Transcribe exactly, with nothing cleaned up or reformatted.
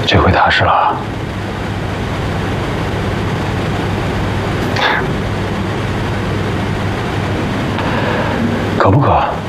这回踏实了。可不可？